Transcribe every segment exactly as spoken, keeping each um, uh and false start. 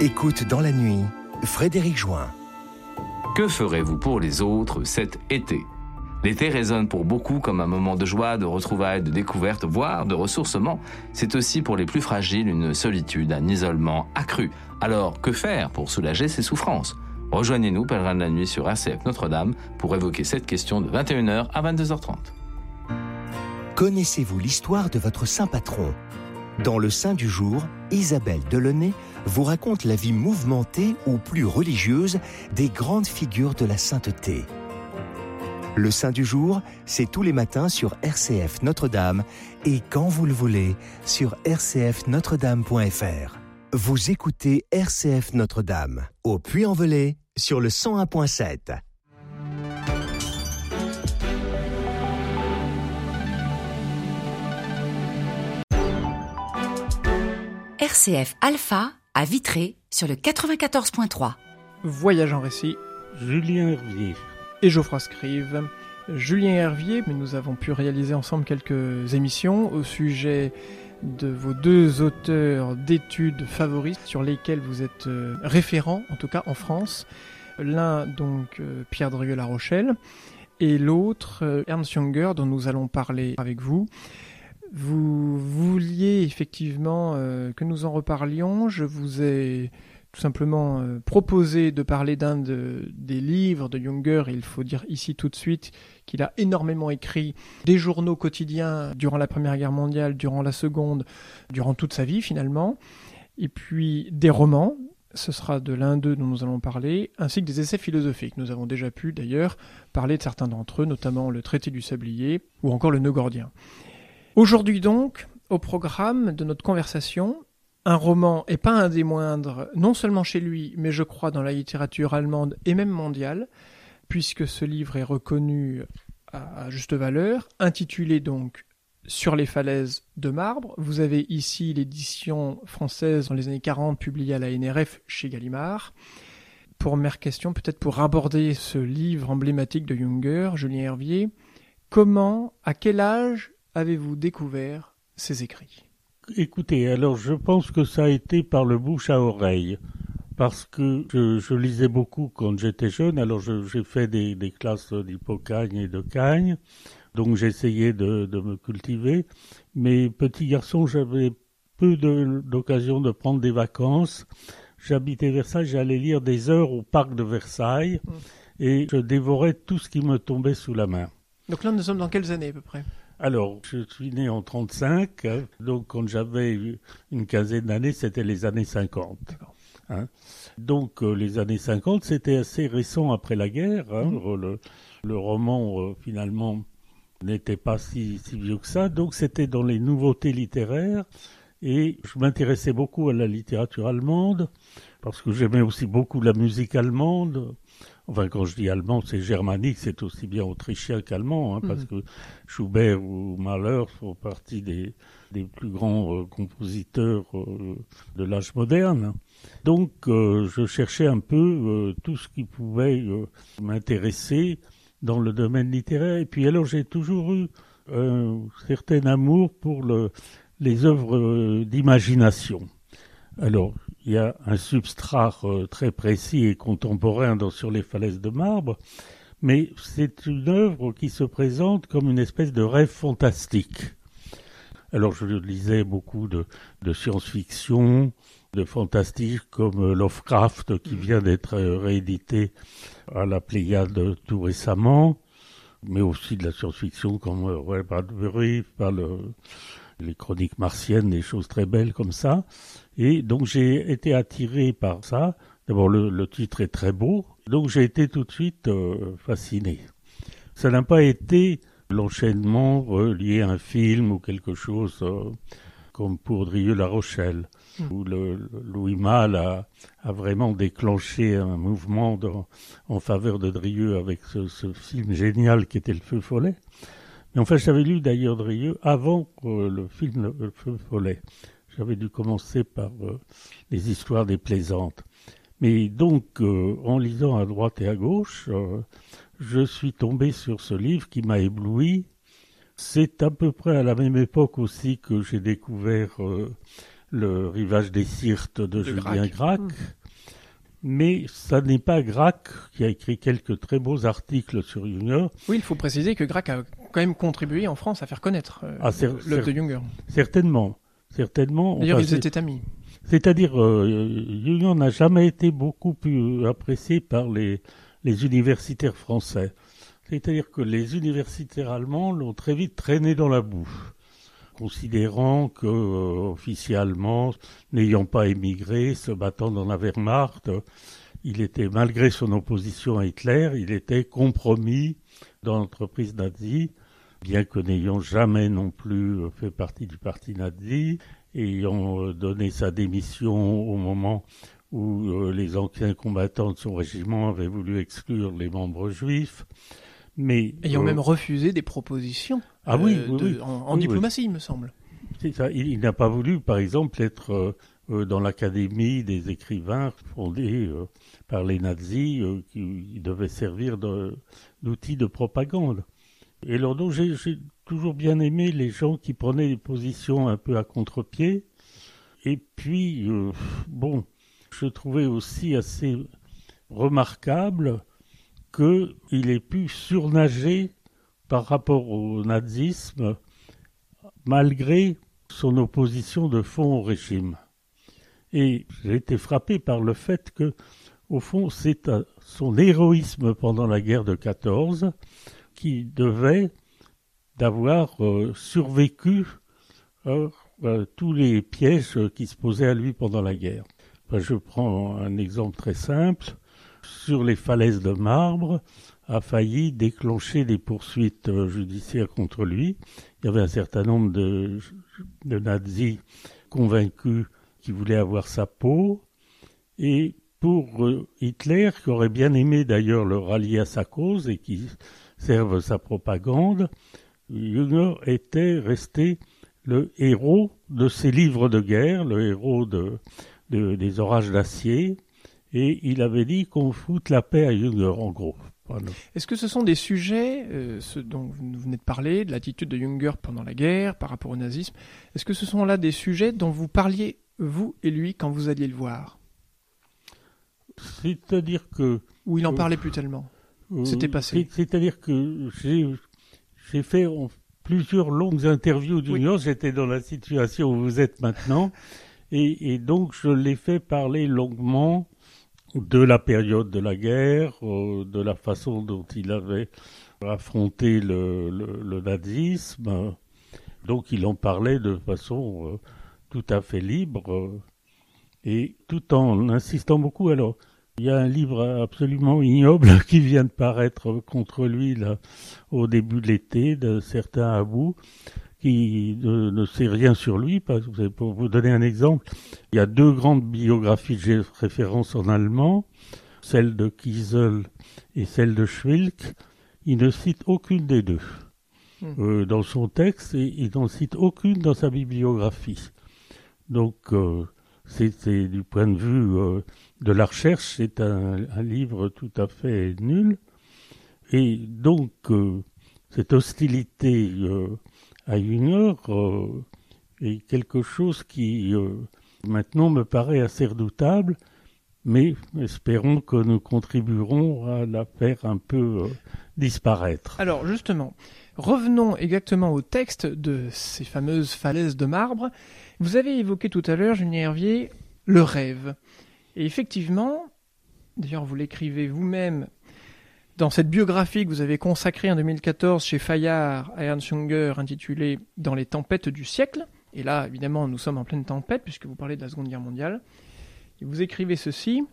Écoute dans la nuit, Frédéric Join. Que ferez-vous pour les autres cet été ? L'été résonne pour beaucoup comme un moment de joie, de retrouvailles, de découverte, voire de ressourcement. C'est aussi pour les plus fragiles une solitude, un isolement accru. Alors, que faire pour soulager ces souffrances ? Rejoignez-nous, Pèlerins de la Nuit, sur R C F Notre-Dame pour évoquer cette question de vingt et une heures à vingt-deux heures trente. Connaissez-vous l'histoire de votre saint patron ? Dans le Saint du jour, Isabelle Delaunay vous raconte la vie mouvementée ou plus religieuse des grandes figures de la sainteté. Le Saint du jour, c'est tous les matins sur R C F Notre-Dame et quand vous le voulez sur r c f notre dame point f r. Vous écoutez R C F Notre-Dame au Puy-en-Velay sur le cent un point sept. R C F Alpha à Vitré sur le quatre-vingt-quatorze point trois. Voyage en récit. Julien Hervier. Et Geoffroy Scrive. Julien Hervier, mais nous avons pu réaliser ensemble quelques émissions au sujet de vos deux auteurs d'études favoris sur lesquels vous êtes euh, référents, en tout cas en France. L'un, donc, euh, Pierre Drieux-La Rochelle, et l'autre, euh, Ernst Junger, dont nous allons parler avec vous. Vous vouliez effectivement euh, que nous en reparlions. Je vous ai tout simplement euh, proposé de parler d'un de, des livres de Junger. Il faut dire ici tout de suite qu'il a énormément écrit des journaux quotidiens durant la Première Guerre mondiale, durant la Seconde, durant toute sa vie finalement, et puis des romans. Ce sera de l'un d'eux dont nous allons parler, ainsi que des essais philosophiques. Nous avons déjà pu d'ailleurs parler de certains d'entre eux, notamment le Traité du Sablier ou encore le Nœud gordien. Aujourd'hui donc, au programme de notre conversation, un roman, et pas un des moindres, non seulement chez lui, mais je crois dans la littérature allemande et même mondiale, puisque ce livre est reconnu à juste valeur, intitulé donc « Sur les falaises de marbre ». Vous avez ici l'édition française dans les années quarante, publiée à la N R F chez Gallimard. Pour première question, peut-être pour aborder ce livre emblématique de Junger, Julien Hervier, comment, à quel âge avez-vous découvert ces écrits ? Écoutez, alors je pense que ça a été par le bouche à oreille, parce que je, je lisais beaucoup quand j'étais jeune. Alors je, j'ai fait des, des classes d'Hippocagne et de Cagne, donc j'essayais de, de me cultiver. Mais petit garçon, j'avais peu de, d'occasion de prendre des vacances. J'habitais Versailles, j'allais lire des heures au parc de Versailles, mmh. et je dévorais tout ce qui me tombait sous la main. Donc là, nous sommes dans quelles années à peu près ? Alors, je suis né en trente-cinq, hein, donc quand j'avais une quinzaine d'années, c'était les années cinquante. Hein. Donc, euh, les années cinquante, c'était assez récent après la guerre. Hein. Mmh. Le, le roman, euh, finalement, n'était pas si, si vieux que ça. Donc, c'était dans les nouveautés littéraires. Et je m'intéressais beaucoup à la littérature allemande, parce que j'aimais aussi beaucoup la musique allemande. Enfin, quand je dis allemand, c'est germanique, c'est aussi bien autrichien qu'allemand, hein, mmh. parce que Schubert ou Mahler font partie des, des plus grands euh, compositeurs euh, de l'âge moderne. Donc, euh, je cherchais un peu euh, tout ce qui pouvait euh, m'intéresser dans le domaine littéraire. Et puis, alors, j'ai toujours eu un certain amour pour le, les œuvres euh, d'imagination. Alors, il y a un substrat euh, très précis et contemporain dans Sur les falaises de marbre, mais c'est une œuvre qui se présente comme une espèce de rêve fantastique. Alors, je lisais beaucoup de, de science-fiction, de fantastique comme Lovecraft, qui vient d'être réédité à la Pléiade tout récemment, mais aussi de la science-fiction comme Ray Bradbury, par le, les chroniques martiennes, des choses très belles comme ça. Et donc j'ai été attiré par ça. D'abord le, le titre est très beau, donc j'ai été tout de suite euh, fasciné. Ça n'a pas été l'enchaînement relié à un film ou quelque chose euh, comme pour Drieux-La Rochelle, mmh. où le, le Louis Malle a, a vraiment déclenché un mouvement dans, en faveur de Drieux avec ce, ce film génial qui était Le Feu follet. Mais enfin, j'avais lu d'ailleurs Drieux avant euh, le film Le, le Feu follet. J'avais dû commencer par euh, les histoires des plaisantes. Mais donc, euh, en lisant à droite et à gauche, euh, je suis tombé sur ce livre qui m'a ébloui. C'est à peu près à la même époque aussi que j'ai découvert euh, le rivage des Syrtes de, de Julien Gracq. Mmh. Mais ça n'est pas Gracq qui a écrit quelques très beaux articles sur Jünger. Oui, il faut préciser que Gracq a quand même contribué en France à faire connaître euh, ah, cer- l'œuvre cer- de Jünger. Certainement, certainement. D'ailleurs, enfin, ils c'est... étaient amis. C'est-à-dire, euh, Jünger n'a jamais été beaucoup plus apprécié par les, les universitaires français. C'est-à-dire que les universitaires allemands l'ont très vite traîné dans la boue, considérant que, euh, officiellement, n'ayant pas émigré, se battant dans la Wehrmacht, il était, malgré son opposition à Hitler, il était compromis dans l'entreprise nazie, bien que n'ayant jamais non plus fait partie du parti nazi, ayant donné sa démission au moment où euh, les anciens combattants de son régiment avaient voulu exclure les membres juifs. Mais, Ayant euh, même refusé des propositions ah oui, euh, oui, de, oui. en, en Oui, diplomatie, il me semble. C'est ça. Il, il n'a pas voulu, par exemple, être euh, euh, dans l'académie des écrivains fondée euh, par les nazis, euh, qui devaient servir de, d'outil de propagande. Et alors, donc, j'ai, j'ai toujours bien aimé les gens qui prenaient des positions un peu à contre-pied. Et puis, euh, bon, je trouvais aussi assez remarquable qu'il ait pu surnager par rapport au nazisme, malgré son opposition de fond au régime. Et j'ai été frappé par le fait que, au fond, c'est à son héroïsme pendant la guerre de quatorze qui devait d'avoir euh, survécu euh, euh, tous les pièges qui se posaient à lui pendant la guerre. Enfin, je prends un exemple très simple. Sur les falaises de Marbre, a failli déclencher des poursuites euh, judiciaires contre lui. Il y avait un certain nombre de, de nazis convaincus qui voulaient avoir sa peau. Et pour euh, Hitler, qui aurait bien aimé d'ailleurs le rallier à sa cause et qui serve sa propagande, Jünger était resté le héros de ses livres de guerre, le héros de, de, des orages d'acier. Et il avait dit qu'on foute la paix à Jünger, en gros. Voilà. Est-ce que ce sont des sujets, euh, ceux dont vous venez de parler, de l'attitude de Jünger pendant la guerre, par rapport au nazisme, est-ce que ce sont là des sujets dont vous parliez, vous et lui, quand vous alliez le voir ? C'est-à-dire que... Ou il en euh, parlait plus tellement ? euh, C'était passé. c'est, C'est-à-dire que j'ai, j'ai fait en, plusieurs longues interviews de Jünger, oui. J'étais dans la situation où vous êtes maintenant, et, et donc je l'ai fait parler longuement de la période de la guerre, euh, de la façon dont il avait affronté le, le, le nazisme. Donc il en parlait de façon euh, tout à fait libre euh, et tout en insistant beaucoup. Alors, il y a un livre absolument ignoble qui vient de paraître contre lui là, au début de l'été, d'un certain Abou, qui ne, ne sait rien sur lui. Pour vous donner un exemple, il y a deux grandes biographies, j'ai référence en allemand, celle de Kiesel et celle de Schwilk. Il ne cite aucune des deux mmh. euh, dans son texte et il n'en cite aucune dans sa bibliographie. Donc, euh, c'est, c'est du point de vue euh, de la recherche, c'est un, un livre tout à fait nul. Et donc, euh, cette hostilité euh, à Jünger euh, est quelque chose qui euh, maintenant me paraît assez redoutable, mais espérons que nous contribuerons à la faire un peu euh, disparaître. Alors justement, revenons exactement au texte de ces fameuses falaises de marbre. Vous avez évoqué tout à l'heure, Julien Hervier, le rêve. Et effectivement, d'ailleurs vous l'écrivez vous-même dans cette biographie que vous avez consacrée en deux mille quatorze chez Fayard à Ernst Jünger, intitulée « Dans les tempêtes du siècle ». Et là, évidemment, nous sommes en pleine tempête, puisque vous parlez de la Seconde Guerre mondiale. Et vous écrivez ceci.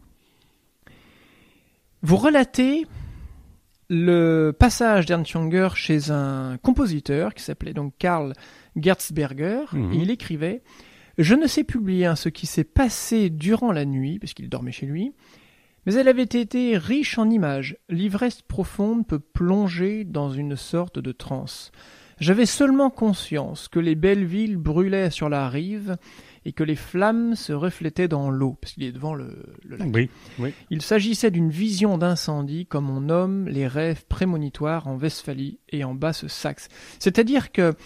Vous relatez le passage d'Ernst Jünger chez un compositeur qui s'appelait donc Karl Gerzberger. Mmh. Et il écrivait « Je ne sais publier ce qui s'est passé durant la nuit, puisqu'il dormait chez lui, mais elle avait été riche en images. L'ivresse profonde peut plonger dans une sorte de transe. J'avais seulement conscience que les belles villes brûlaient sur la rive et que les flammes se reflétaient dans l'eau, parce qu'il est devant le, le lac. Oui, oui. Il s'agissait d'une vision d'incendie, comme on nomme les rêves prémonitoires en Westphalie et en Basse-Saxe. C'est-à-dire que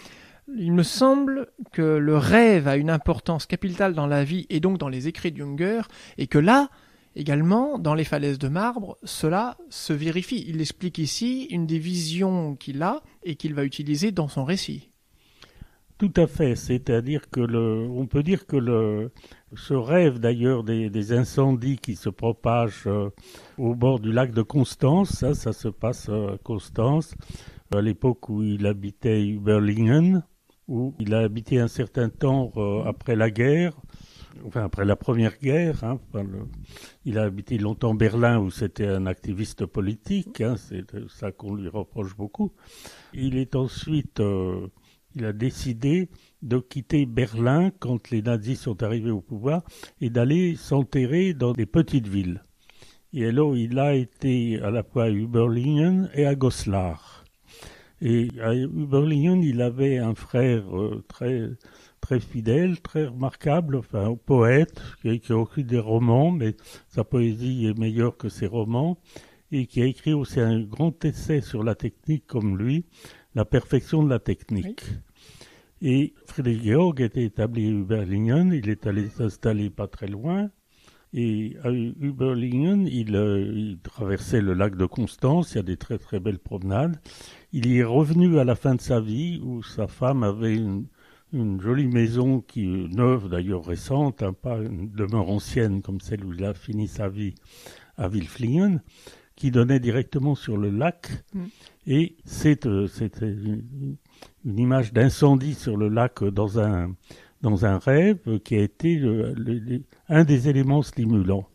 Il me semble que le rêve a une importance capitale dans la vie et donc dans les écrits de Junger, et que là, également, dans les falaises de marbre, cela se vérifie. Il explique ici une des visions qu'il a et qu'il va utiliser dans son récit. Tout à fait, c'est-à-dire que le, on peut dire que le, ce rêve d'ailleurs des, des incendies qui se propagent euh, au bord du lac de Constance, ça, ça se passe à Constance, à l'époque où il habitait Überlingen, où il a habité un certain temps euh, après la guerre, enfin après la première guerre. Hein, enfin, le, il a habité longtemps Berlin où c'était un activiste politique, hein, c'est ça qu'on lui reproche beaucoup. Il est ensuite... Euh, Il a décidé de quitter Berlin quand les nazis sont arrivés au pouvoir et d'aller s'enterrer dans des petites villes. Et alors, il a été à la fois à Überlingen et à Goslar. Et à Überlingen, il avait un frère euh, très, très fidèle, très remarquable, enfin, un poète, qui a écrit aussi des romans, mais sa poésie est meilleure que ses romans, et qui a écrit aussi un grand essai sur la technique comme lui, La perfection de la technique. Oui. Et Friedrich Georg était établi à Überlingen, il est allé s'installer pas très loin, et à Überlingen, il, euh, il traversait le lac de Constance, il y a des très très belles promenades. Il y est revenu à la fin de sa vie, où sa femme avait une, une jolie maison, qui est neuve d'ailleurs récente, hein, pas une demeure ancienne comme celle où il a fini sa vie à Wilflingen, qui donnait directement sur le lac. Mm. Et c'est, euh, c'était une, une image d'incendie sur le lac dans un, dans un rêve qui a été le, le, un des éléments stimulants.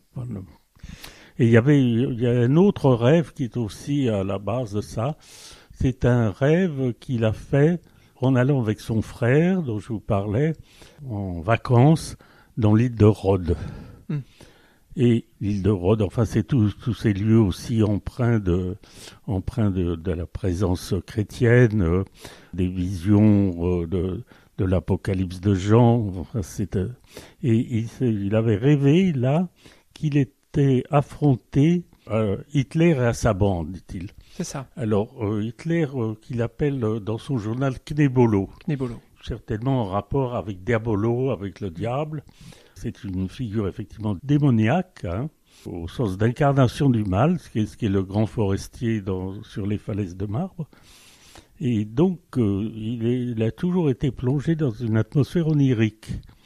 Et il y avait il y a un autre rêve qui est aussi à la base de ça. C'est un rêve qu'il a fait en allant avec son frère, dont je vous parlais, en vacances dans l'île de Rhodes. Mm. Et l'île de Rhodes, enfin c'est tous tous ces lieux aussi empreints de empreints de, de la présence chrétienne, euh, des visions euh, de de l'Apocalypse de Jean. Enfin, c'est, euh, et il, il avait rêvé là qu'il était affronté à Hitler et à sa bande, dit-il. C'est ça. Alors euh, Hitler euh, qu'il appelle euh, dans son journal Knebolo. Knebolo. Certainement en rapport avec Diabolo, avec le diable. C'est une figure effectivement démoniaque, hein, au sens d'incarnation du mal, ce qui est, ce qui est le grand forestier dans, sur les falaises de marbre. Et donc, euh, il, est, il a toujours été plongé dans une atmosphère onirique.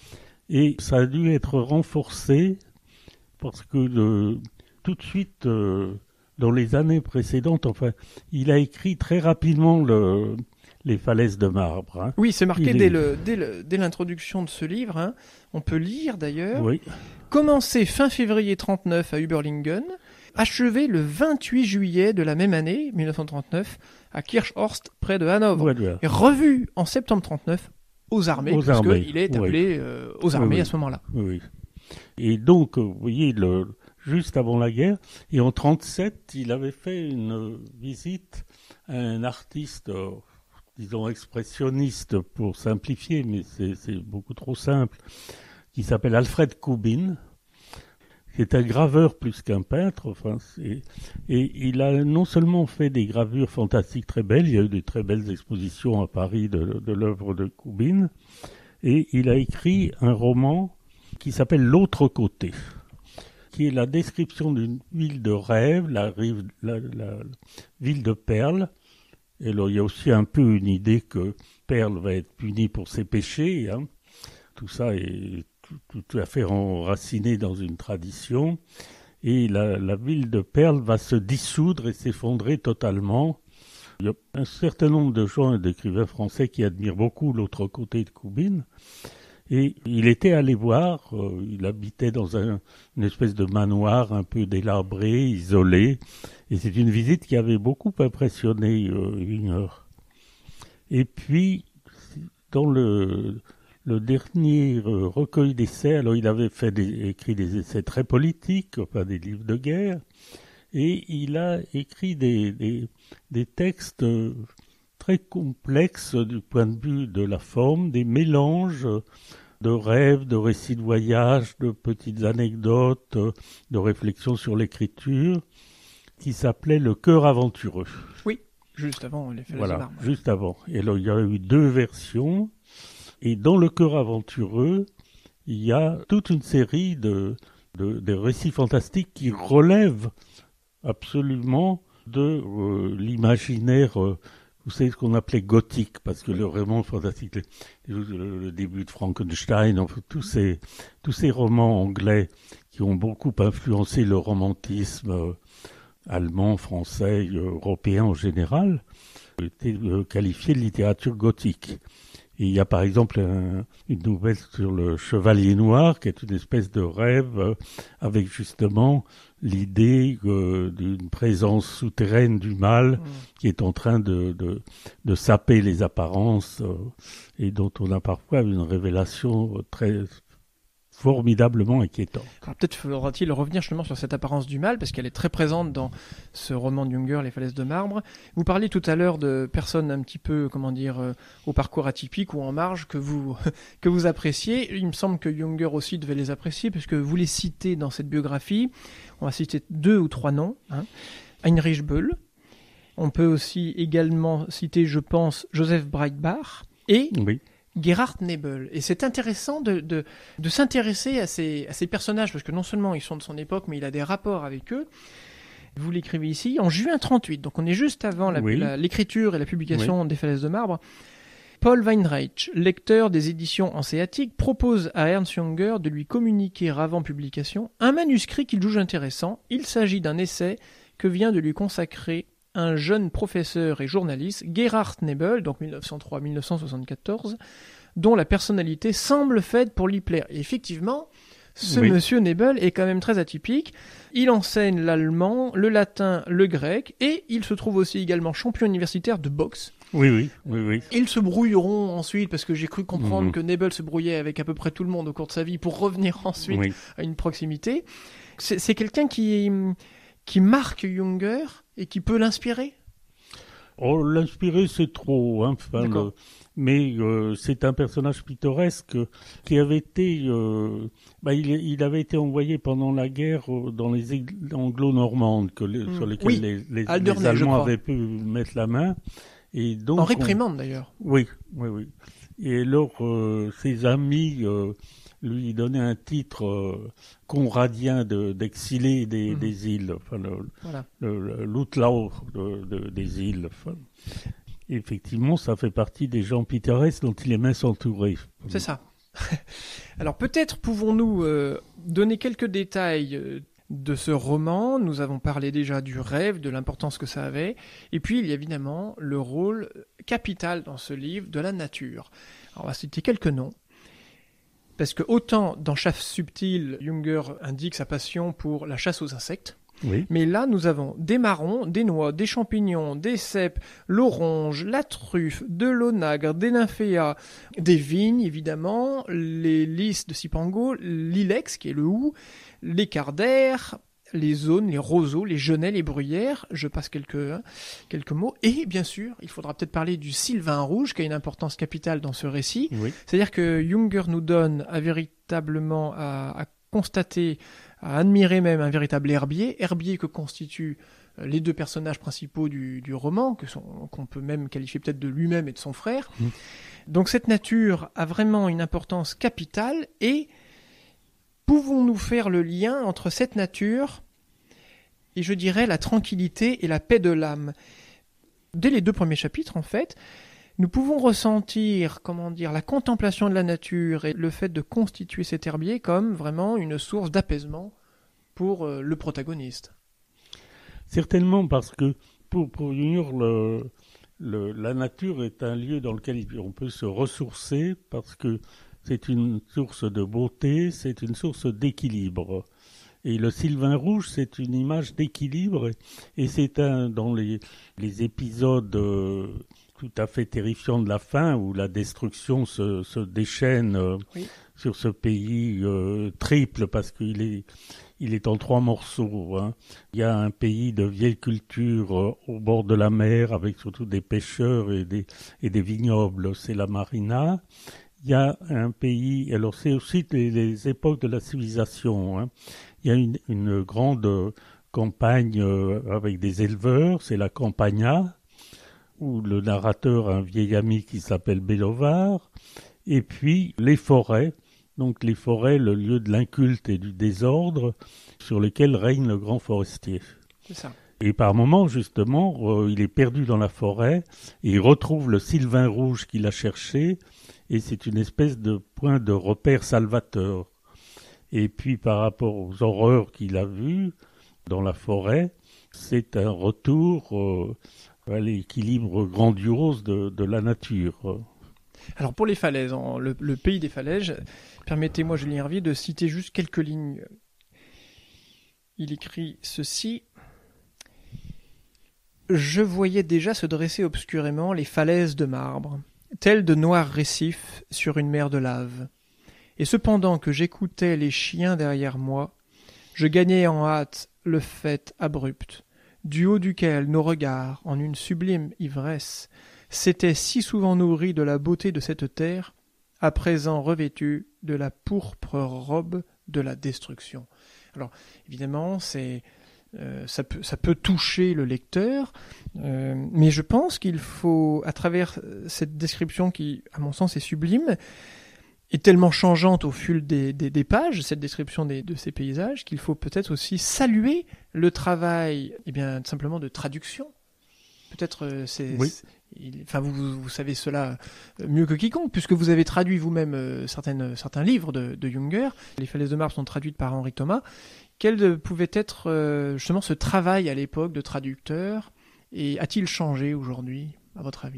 Et ça a dû être renforcé parce que le, tout de suite, euh, dans les années précédentes, enfin, il a écrit très rapidement le... Les falaises de marbre. Hein. Oui, c'est marqué dès, est... le, dès, le, dès l'introduction de ce livre. Hein. On peut lire d'ailleurs. Oui. Commencé fin février trente-neuf à Überlingen, achevé le vingt-huit juillet de la même année, dix-neuf cent trente-neuf, à Kirchhorst, près de Hanovre. Ouais, ouais. Et revu en septembre trente-neuf aux armées, aux parce armées. qu'il est appelé oui. euh, aux armées oui, oui. à ce moment-là. Oui. Et donc, vous voyez, le, juste avant la guerre, et en trente-sept, il avait fait une visite à un artiste... Euh, disons expressionniste pour simplifier, mais c'est, c'est beaucoup trop simple, qui s'appelle Alfred Kubin, qui est un graveur plus qu'un peintre, enfin, c'est, et il a non seulement fait des gravures fantastiques très belles, il y a eu de très belles expositions à Paris de, de l'œuvre de Kubin, et il a écrit un roman qui s'appelle L'autre côté, qui est la description d'une ville de rêve, la, rive, la, la ville de Perles. Et alors, il y a aussi un peu une idée que Perle va être puni pour ses péchés. Hein. Tout ça est tout, tout à fait enraciné dans une tradition. Et la, la ville de Perle va se dissoudre et s'effondrer totalement. Il y a un certain nombre de gens et d'écrivains français qui admirent beaucoup L'autre côté de Kubin. Et il était allé voir, euh, il habitait dans un, une espèce de manoir un peu délabré, isolé, et c'est une visite qui avait beaucoup impressionné euh, Winger. Et puis, dans le, le dernier euh, recueil d'essais, alors il avait fait des, écrit des essais très politiques, enfin des livres de guerre, et il a écrit des, des, des textes euh, très complexes du point de vue de la forme, des mélanges de rêves, de récits de voyage, de petites anecdotes, de réflexions sur l'écriture, qui s'appelait Le cœur aventureux. Oui. Juste avant les falaises voilà, de marbre. Juste avant. Et alors, il y a eu deux versions. Et dans Le Cœur aventureux, il y a toute une série de, de, de récits fantastiques qui relèvent absolument de euh, l'imaginaire, euh, vous savez, ce qu'on appelait gothique, parce que le roman fantastique, le, le, le début de Frankenstein, enfin, tous ces, tous ces romans anglais qui ont beaucoup influencé le romantisme euh, allemand, français, euh, européen en général, étaient euh, qualifiés de littérature gothique. Et il y a par exemple un, une nouvelle sur le Chevalier Noir, qui est une espèce de rêve euh, avec justement l'idée euh, d'une présence souterraine du mal mmh. qui est en train de, de, de saper les apparences euh, et dont on a parfois une révélation très formidablement inquiétante. Alors peut-être faudra-t-il revenir justement sur cette apparence du mal, parce qu'elle est très présente dans ce roman de Junger, Les falaises de marbre. Vous parliez tout à l'heure de personnes un petit peu, comment dire, euh, au parcours atypique ou en marge que vous, que vous appréciez. Il me semble que Junger aussi devait les apprécier, puisque vous les citez dans cette biographie. On va citer deux ou trois noms. Hein. Heinrich Böll. On peut aussi également citer, je pense, Joseph Breitbach et... Oui. Gerhard Nebel. Et c'est intéressant de, de, de s'intéresser à ces, à ces personnages, parce que non seulement ils sont de son époque, mais il a des rapports avec eux. Vous l'écrivez ici, en juin trente-huit, donc on est juste avant la, oui. la, l'écriture et la publication oui. des Falaises de marbre. Paul Weinreich, lecteur des éditions hanséatiques, propose à Ernst Junger de lui communiquer avant publication un manuscrit qu'il juge intéressant. Il s'agit d'un essai que vient de lui consacrer un jeune professeur et journaliste, Gerhard Nebel, donc mille neuf cent trois à mille neuf cent soixante-quatorze, dont la personnalité semble faite pour lui plaire. Et effectivement, ce oui. monsieur Nebel est quand même très atypique. Il enseigne l'allemand, le latin, le grec, et il se trouve aussi également champion universitaire de boxe. Oui, oui, oui, oui. Ils se brouilleront ensuite, parce que j'ai cru comprendre mmh. que Nebel se brouillait avec à peu près tout le monde au cours de sa vie pour revenir ensuite oui. à une proximité. C'est, c'est quelqu'un qui, qui marque Junger et qui peut l'inspirer. Oh, l'inspirer, c'est trop. Hein. Enfin, le... Mais euh, c'est un personnage pittoresque qui avait été... Euh... Bah, il, il avait été envoyé pendant la guerre euh, dans les anglo-normandes, que les, mmh. sur lesquelles oui. les, les, les Allemands avaient pu mettre la main. Et donc, en réprimande, on... d'ailleurs. Oui, oui, oui. Et alors, euh, ses amis... Euh, lui donner un titre euh, conradien de, d'exilé des, mmh. des îles, enfin le, voilà. le, le l'outlaw de, de, des îles. Enfin. Effectivement, ça fait partie des gens pittoresques dont il aimait s'entourer. C'est ça. Alors peut-être pouvons-nous euh, donner quelques détails euh, de ce roman. Nous avons parlé déjà du rêve, de l'importance que ça avait. Et puis il y a évidemment le rôle capital dans ce livre de la nature. Alors, on va citer quelques noms. Parce que autant dans Chasse subtile, Junger indique sa passion pour la chasse aux insectes, oui. mais là nous avons des marrons, des noix, des champignons, des cèpes, l'orange, la truffe, de l'onagre, des nymphéas, des vignes évidemment, les lys de Cipango, l'ilex qui est le hou, les cardères, les aunes, les roseaux, les genêts, les bruyères, je passe quelques, hein, quelques mots. Et bien sûr, il faudra peut-être parler du sylvain rouge, qui a une importance capitale dans ce récit. Oui. C'est-à-dire que Junger nous donne à véritablement à, à constater, à admirer même un véritable herbier, herbier que constituent les deux personnages principaux du, du roman, que sont, qu'on peut même qualifier peut-être de lui-même et de son frère. Mmh. Donc cette nature a vraiment une importance capitale et pouvons-nous faire le lien entre cette nature et je dirais la tranquillité et la paix de l'âme? Dès les deux premiers chapitres, en fait, nous pouvons ressentir, comment dire, la contemplation de la nature et le fait de constituer cet herbier comme vraiment une source d'apaisement pour euh, le protagoniste. Certainement, parce que pour, pour Junger, le, le, la nature est un lieu dans lequel on peut se ressourcer parce que c'est une source de beauté, c'est une source d'équilibre. Et le sylvain rouge, c'est une image d'équilibre. Et c'est un dans les, les épisodes euh, tout à fait terrifiants de la fin, où la destruction se, se déchaîne euh, oui. sur ce pays euh, triple, parce qu'il est, il est en trois morceaux. Hein. Il y a un pays de vieille culture euh, au bord de la mer, avec surtout des pêcheurs et des, et des vignobles. C'est la marina. Il y a un pays, alors c'est aussi les, les époques de la civilisation. Hein. Il y a une, une grande campagne euh, avec des éleveurs, c'est la Campagna. où le narrateur a un vieil ami qui s'appelle Bélovar, et puis les forêts, donc les forêts, le lieu de l'inculte et du désordre, sur lesquels règne le grand forestier. C'est ça. Et par moments, justement, euh, il est perdu dans la forêt, et il retrouve le sylvain rouge qu'il a cherché, et c'est une espèce de point de repère salvateur. Et puis par rapport aux horreurs qu'il a vues dans la forêt, c'est un retour euh, à l'équilibre grandiose de, de la nature. Alors pour les falaises, en, le, le pays des falaises, permettez-moi, Julien Hervier, de citer juste quelques lignes. Il écrit ceci. « Je voyais déjà se dresser obscurément les falaises de marbre, telles de noirs récifs sur une mer de lave. Et cependant que j'écoutais les chiens derrière moi, je gagnais en hâte le faîte abrupt, du haut duquel nos regards, en une sublime ivresse, s'étaient si souvent nourris de la beauté de cette terre, à présent revêtue de la pourpre robe de la destruction. » Alors, évidemment, c'est, euh, ça peut, ça peut toucher le lecteur, euh, mais je pense qu'il faut, à travers cette description qui, à mon sens, est sublime, est tellement changeante au fil des, des, des pages, cette description des, de ces paysages, qu'il faut peut-être aussi saluer le travail, eh bien, simplement de traduction. Peut-être euh, c'est, oui. c'est il, enfin vous, vous savez cela mieux que quiconque, puisque vous avez traduit vous-même euh, certaines, certains livres de, de Junger. Les falaises de marbre sont traduites par Henri Thomas. Quel de, pouvait être euh, justement ce travail à l'époque de traducteur, et a-t-il changé aujourd'hui, à votre avis ?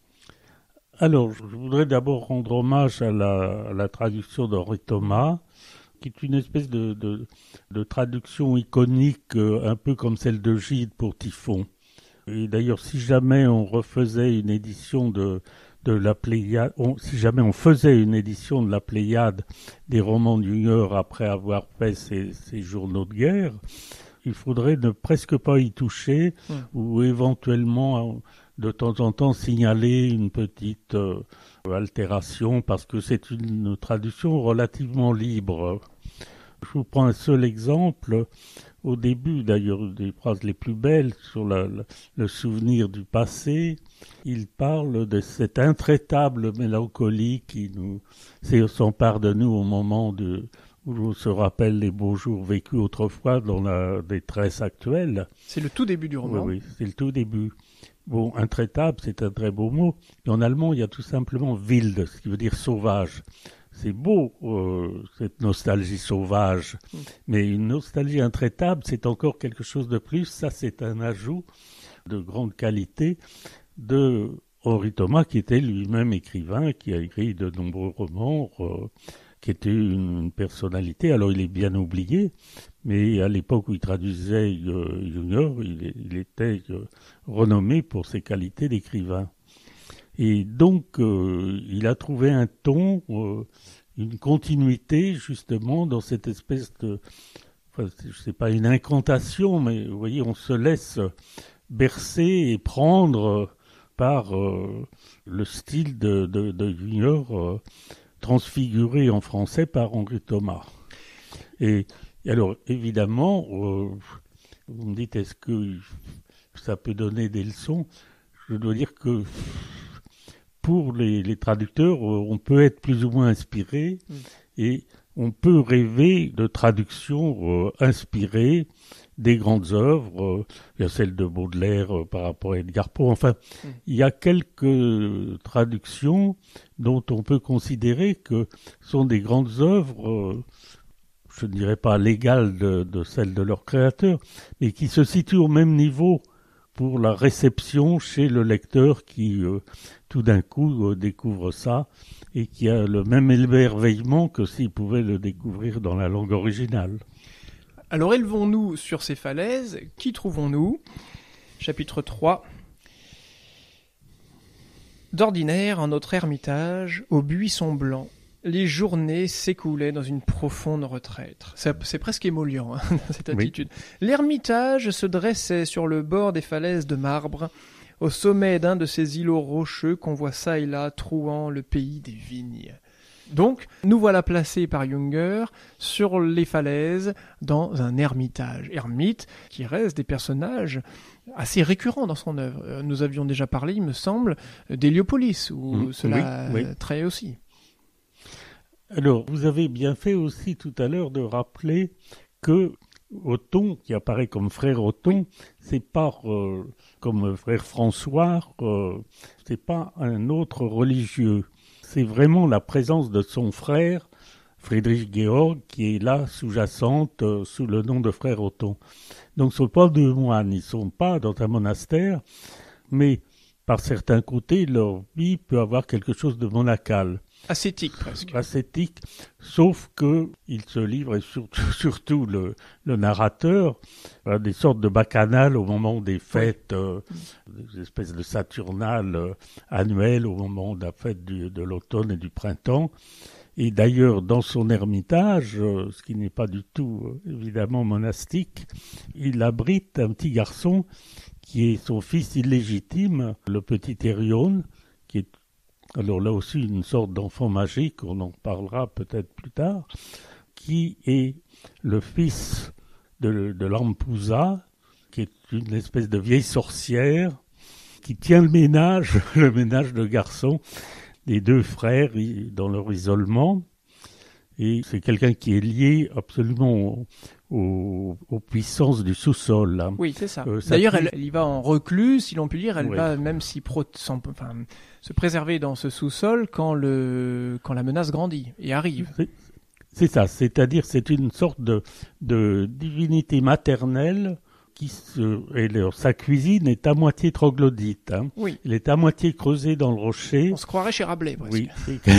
Alors, je voudrais d'abord rendre hommage à la, à la traduction d'Henri Thomas, qui est une espèce de, de, de traduction iconique, euh, un peu comme celle de Gide pour Typhon. Et d'ailleurs, si jamais on refaisait une édition de, de la Pléiade, on, si jamais on faisait une édition de la Pléiade des romans de Junger après avoir fait ses, ses journaux de guerre, il faudrait ne presque pas y toucher, ouais. ou éventuellement de temps en temps signaler une petite euh, altération, parce que c'est une traduction relativement libre. Je vous prends un seul exemple. Au début, d'ailleurs, des phrases les plus belles sur la, la, le souvenir du passé, il parle de cette intraitable mélancolie qui nous s'empare de nous au moment de, où on se rappelle les beaux jours vécus autrefois dans la détresse actuelle. C'est le tout début du roman. Oui, oui, c'est le tout début. Bon, intraitable, c'est un très beau mot. Et en allemand, il y a tout simplement wild, ce qui veut dire sauvage. C'est beau, euh, cette nostalgie sauvage, mmh. mais une nostalgie intraitable, c'est encore quelque chose de plus. Ça, c'est un ajout de grande qualité de Henri Thomas, qui était lui-même écrivain, qui a écrit de nombreux romans, euh, qui était une, une personnalité. Alors, il est bien oublié, mais à l'époque où il traduisait euh, Junger, il, il était euh, renommé pour ses qualités d'écrivain. Et donc, euh, il a trouvé un ton, euh, une continuité, justement, dans cette espèce de... Enfin, je sais pas, une incantation, mais vous voyez, on se laisse bercer et prendre par euh, le style de, de, de Junger, euh, transfiguré en français par Henri Thomas. Et, et alors, évidemment, euh, vous me dites, est-ce que ça peut donner des leçons ? Je dois dire que... Pour les, les traducteurs, on peut être plus ou moins inspiré mmh. et on peut rêver de traductions euh, inspirées des grandes œuvres. Euh, il y a celle de Baudelaire euh, par rapport à Edgar Poe. Enfin, mmh. il y a quelques traductions dont on peut considérer que sont des grandes œuvres, euh, je ne dirais pas à l'égal de, de celles de leurs créateurs, mais qui se situent au même niveau pour la réception chez le lecteur qui, euh, tout d'un coup, euh, découvre ça et qui a le même émerveillement que s'il pouvait le découvrir dans la langue originale. Alors élevons-nous sur ces falaises. Qui trouvons-nous ? Chapitre trois. D'ordinaire, en notre ermitage, au buisson blanc, les journées s'écoulaient dans une profonde retraite. C'est, c'est presque émouvant, hein, cette attitude. Oui. L'ermitage se dressait sur le bord des falaises de marbre, au sommet d'un de ces îlots rocheux qu'on voit çà et là trouant le pays des vignes. Donc, nous voilà placés par Junger sur les falaises dans un ermitage. Ermite qui reste des personnages assez récurrents dans son œuvre. Nous avions déjà parlé, il me semble, d'Héliopolis, où mmh, cela oui, oui. traite aussi. Alors, vous avez bien fait aussi tout à l'heure de rappeler que Othon, qui apparaît comme frère Othon, c'est pas euh, comme frère François, euh, c'est pas un autre religieux. C'est vraiment la présence de son frère, Friedrich Georg, qui est là, sous-jacente, euh, sous le nom de frère Othon. Donc, ce ne sont pas deux moines, ils ne sont pas dans un monastère, mais par certains côtés, leur vie peut avoir quelque chose de monacal. Ascétique, presque. Ascétique, sauf que il se livre, et surtout, surtout le, le narrateur, à des sortes de bacchanales au moment des fêtes, euh, des espèces de saturnales euh, annuelles au moment de la fête du, de l'automne et du printemps. Et d'ailleurs, dans son ermitage, euh, ce qui n'est pas du tout, euh, évidemment, monastique, il abrite un petit garçon qui est son fils illégitime, le petit Hérione, qui est alors là aussi une sorte d'enfant magique, on en parlera peut-être plus tard, qui est le fils de, de Lampusa, qui est une espèce de vieille sorcière, qui tient le ménage, le ménage de garçons, des deux frères dans leur isolement. Et c'est quelqu'un qui est lié absolument aux, aux puissances du sous-sol. Là. Oui, c'est ça. Euh, ça D'ailleurs, elle, elle y va en reclus, si l'on peut dire. Elle oui. va même s'y pro- enfin, se préserver dans ce sous-sol quand, le, quand la menace grandit et arrive. C'est, c'est ça. C'est-à-dire, c'est une sorte de, de divinité maternelle qui se, et leur, sa cuisine est à moitié troglodyte. Hein. Oui. Elle est à moitié creusée dans le rocher. On se croirait chez Rabelais, presque. Oui.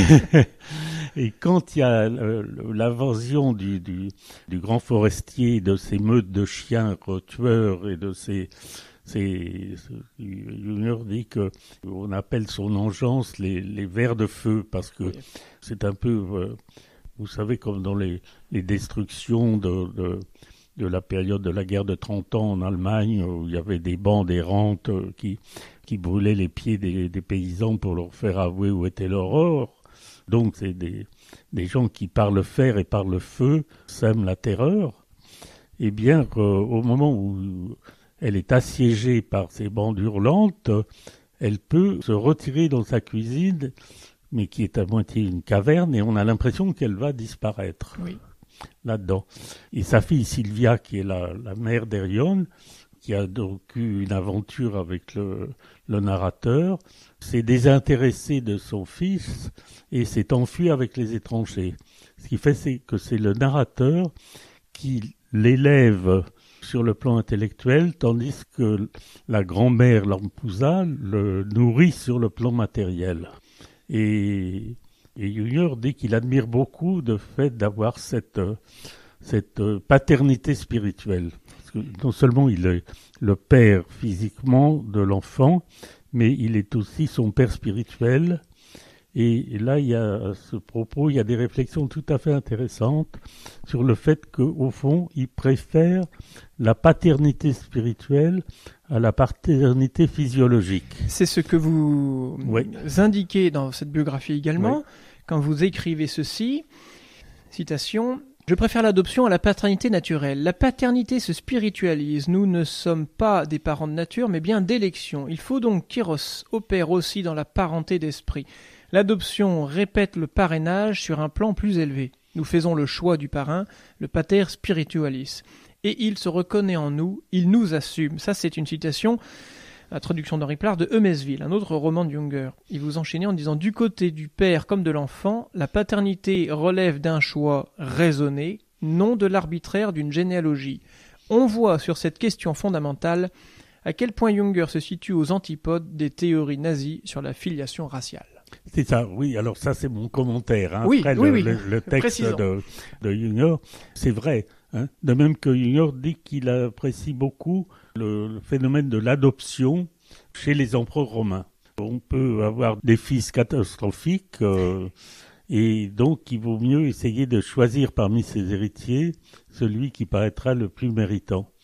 Et quand il y a euh, l'invasion du, du, du grand forestier, de ces meutes de chiens tueurs et de ces... ces Junger dit qu'on appelle son engeance les, les vers de feu, parce que oui. c'est un peu... Euh, vous savez, comme dans les, les destructions de... de de la période de la guerre de trente ans en Allemagne, où il y avait des bandes errantes qui, qui brûlaient les pieds des, des paysans pour leur faire avouer où était leur or. Donc c'est des, des gens qui par le fer et par le feu sèment la terreur. Eh bien, euh, au moment où elle est assiégée par ces bandes hurlantes, elle peut se retirer dans sa cuisine, mais qui est à moitié une caverne, et on a l'impression qu'elle va disparaître. Oui. Là-dedans. Et sa fille Sylvia, qui est la, la mère d'Hérione, qui a donc eu une aventure avec le, le narrateur, s'est désintéressée de son fils et s'est enfuie avec les étrangers. Ce qui fait c'est que c'est le narrateur qui l'élève sur le plan intellectuel, tandis que la grand-mère Lampusa le nourrit sur le plan matériel. Et... Et Junger dit qu'il admire beaucoup le fait d'avoir cette, cette paternité spirituelle. Parce que non seulement il est le père physiquement de l'enfant, mais il est aussi son père spirituel. Et là, il y a à ce propos, il y a des réflexions tout à fait intéressantes sur le fait qu'au fond, il préfère la paternité spirituelle à la paternité physiologique. C'est ce que vous oui. indiquez dans cette biographie également, oui. quand vous écrivez ceci, citation, « Je préfère l'adoption à la paternité naturelle. La paternité se spiritualise. Nous ne sommes pas des parents de nature, mais bien d'élection. Il faut donc qu'Éros opère aussi dans la parenté d'esprit. L'adoption répète le parrainage sur un plan plus élevé. Nous faisons le choix du parrain, le pater spiritualis. Et il se reconnaît en nous, il nous assume. » Ça, c'est une citation, la traduction d'Henri Plard, de Eumesville, un autre roman de Junger. Il vous enchaînait en disant « Du côté du père comme de l'enfant, la paternité relève d'un choix raisonné, non de l'arbitraire d'une généalogie. On voit sur cette question fondamentale à quel point Junger se situe aux antipodes des théories nazies sur la filiation raciale. » C'est ça, oui. Alors ça, c'est mon commentaire. Hein. Oui, Après oui, le, oui. le, le texte de, de Junger, c'est vrai. Hein. De même que Junger dit qu'il apprécie beaucoup le, le phénomène de l'adoption chez les empereurs romains. On peut avoir des fils catastrophiques euh, et donc il vaut mieux essayer de choisir parmi ses héritiers celui qui paraîtra le plus méritant.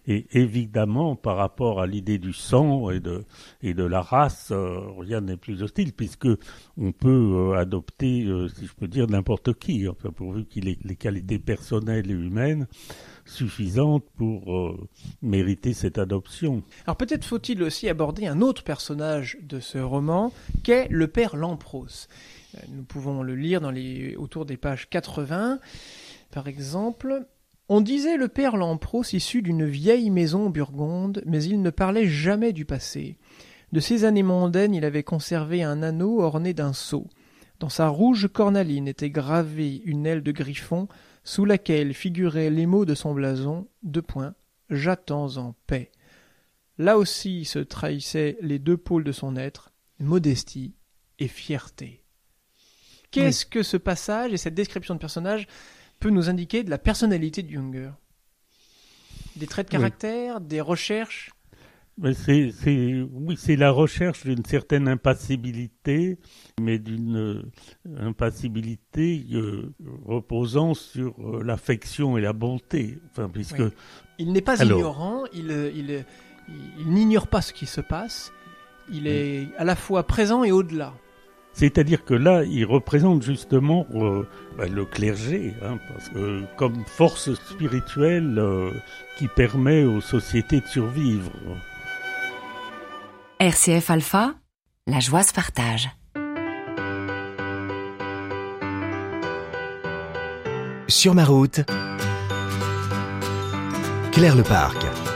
Et évidemment, par rapport à l'idée du sang et de, et de la race, euh, rien n'est plus hostile, puisque on peut euh, adopter, euh, si je peux dire, n'importe qui, enfin, pourvu qu'il ait les qualités personnelles et humaines suffisantes pour euh, mériter cette adoption. Alors peut-être faut-il aussi aborder un autre personnage de ce roman, qu'est le père Lampros. Nous pouvons le lire dans les, autour des pages quatre-vingts, par exemple... On disait le père Lampros issu d'une vieille maison burgonde, mais il ne parlait jamais du passé. De ses années mondaines, il avait conservé un anneau orné d'un sceau. Dans sa rouge cornaline était gravée une aile de griffon, sous laquelle figuraient les mots de son blason, deux points, « J'attends en paix ». Là aussi se trahissaient les deux pôles de son être, modestie et fierté. Qu'est-ce oui. que ce passage et cette description de personnage peut nous indiquer de la personnalité de Junger? Des traits de caractère, oui. des recherches? Mais c'est, c'est, oui, c'est la recherche d'une certaine impassibilité, mais d'une euh, impassibilité euh, reposant sur euh, l'affection et la bonté. Enfin, puisque... Oui. Il n'est pas Alors... ignorant, il, il, il, il n'ignore pas ce qui se passe, il est oui. à la fois présent et au-delà. C'est-à-dire que là, il représente justement euh, bah, le clergé, hein, parce que comme force spirituelle euh, qui permet aux sociétés de survivre. R C F Alpha, la joie se partage. Sur ma route, Claire Leparc.